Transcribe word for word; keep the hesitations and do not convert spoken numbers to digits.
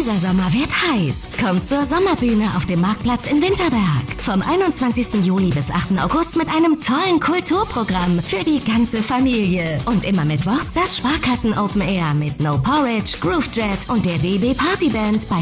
Dieser Sommer wird heiß. Kommt zur Sommerbühne auf dem Marktplatz in Winterberg. Vom einundzwanzigsten Juli bis achten August mit einem tollen Kulturprogramm für die ganze Familie. Und immer mittwochs das Sparkassen Open Air mit No Porridge, Groove Jet und der D B Partyband bei